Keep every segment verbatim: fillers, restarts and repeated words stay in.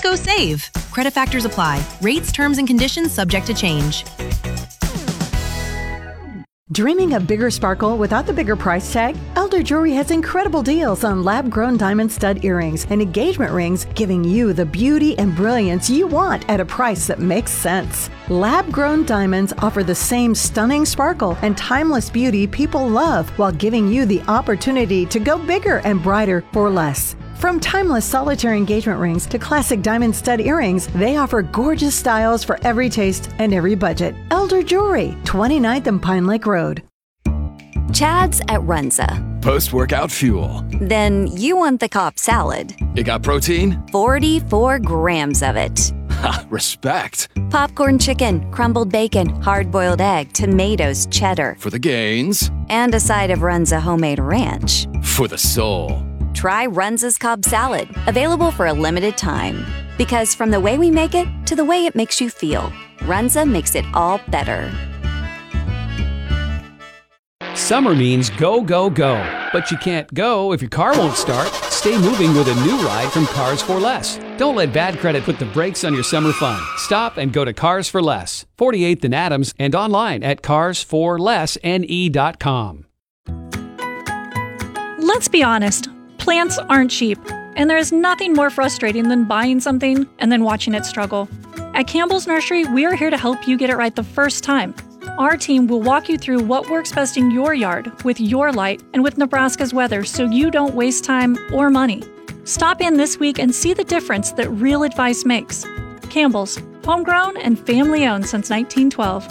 go save. Credit factors apply. Rates, terms, and conditions subject to change. Dreaming of bigger sparkle without the bigger price tag? Elder Jewelry has incredible deals on lab-grown diamond stud earrings and engagement rings, giving you the beauty and brilliance you want at a price that makes sense. Lab-grown diamonds offer the same stunning sparkle and timeless beauty people love while giving you the opportunity to go bigger and brighter for less. From timeless solitaire engagement rings to classic diamond stud earrings, they offer gorgeous styles for every taste and every budget. Elder Jewelry, twenty-ninth and Pine Lake Road. Chad's at Runza. Post-workout fuel. Then you want the Cobb salad. It got protein? forty-four grams of it. Ha, respect. Popcorn chicken, crumbled bacon, hard-boiled egg, tomatoes, cheddar. For the gains. And a side of Runza homemade ranch. For the soul. Try Runza's Cobb salad, available for a limited time. Because from the way we make it to the way it makes you feel, Runza makes it all better. Summer means go, go, go. But you can't go if your car won't start. Stay moving with a new ride from Cars for Less. Don't let bad credit put the brakes on your summer fun. Stop and go to Cars for Less, forty-eighth and Adams, and online at cars for less n e dot com. Let's be honest. Plants aren't cheap, and there is nothing more frustrating than buying something and then watching it struggle. At Campbell's Nursery, we are here to help you get it right the first time. Our team will walk you through what works best in your yard, with your light, and with Nebraska's weather so you don't waste time or money. Stop in this week and see the difference that real advice makes. Campbell's, homegrown and family-owned since nineteen twelve.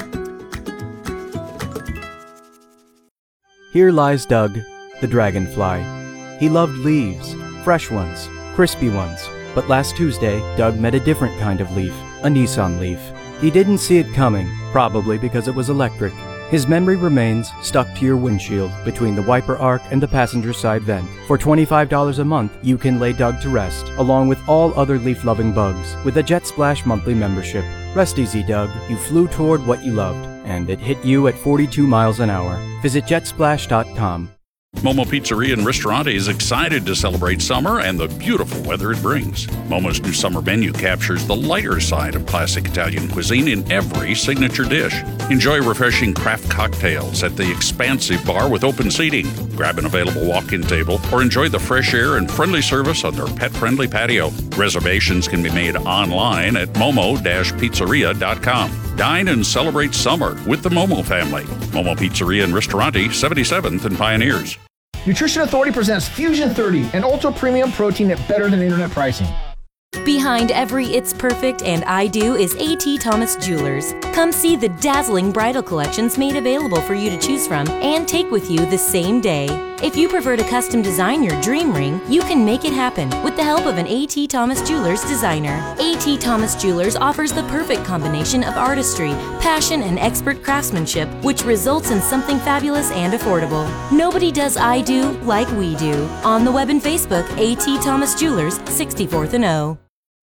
Here lies Doug, the dragonfly. He loved leaves, fresh ones, crispy ones. But last Tuesday, Doug met a different kind of leaf, a Nissan Leaf. He didn't see it coming, probably because it was electric. His memory remains stuck to your windshield between the wiper arc and the passenger side vent. For twenty-five dollars a month, you can lay Doug to rest, along with all other leaf-loving bugs, with a Jet Splash monthly membership. Rest easy, Doug. You flew toward what you loved, and it hit you at forty-two miles an hour. Visit jet splash dot com. Momo Pizzeria and Ristorante is excited to celebrate summer and the beautiful weather it brings. Momo's new summer menu captures the lighter side of classic Italian cuisine in every signature dish. Enjoy refreshing craft cocktails at the expansive bar with open seating. Grab an available walk-in table or enjoy the fresh air and friendly service on their pet-friendly patio. Reservations can be made online at momo pizzeria dot com. Dine and celebrate summer with the Momo family. Momo Pizzeria and Ristorante, seventy-seventh and Pioneers. Nutrition Authority presents Fusion thirty, an ultra-premium protein at better than internet pricing. Behind every It's Perfect and I Do is A T. Thomas Jewelers. Come see the dazzling bridal collections made available for you to choose from and take with you the same day. If you prefer to custom design your dream ring, you can make it happen with the help of an A T. Thomas Jewelers designer. A T. Thomas Jewelers offers the perfect combination of artistry, passion, and expert craftsmanship, which results in something fabulous and affordable. Nobody does I Do like we do. On the web and Facebook, A T. Thomas Jewelers, sixty-fourth and O.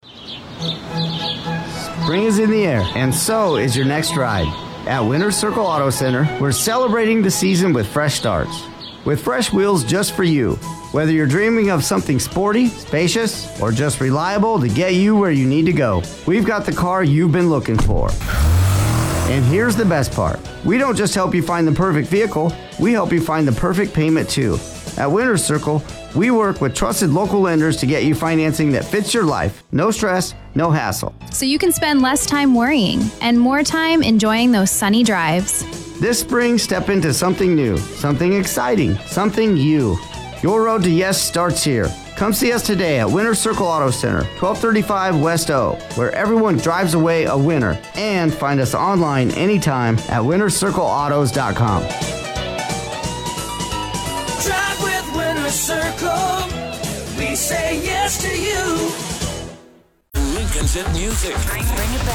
Spring is in the air, and so is your next ride. At Winter Circle Auto Center, we're celebrating the season with fresh starts. With fresh wheels just for you. Whether you're dreaming of something sporty, spacious, or just reliable to get you where you need to go, we've got the car you've been looking for. And here's the best part. We don't just help you find the perfect vehicle, we help you find the perfect payment too. At Winter Circle, we work with trusted local lenders to get you financing that fits your life. No stress, no hassle. So you can spend less time worrying and more time enjoying those sunny drives. This spring, step into something new, something exciting, something you. Your road to yes starts here. Come see us today at Winter Circle Auto Center, twelve thirty-five West O, where everyone drives away a winner. And find us online anytime at winter circle autos dot com. Drive with Winter Circle. We say yes to you. Lincoln's Hit Music. Bring it back.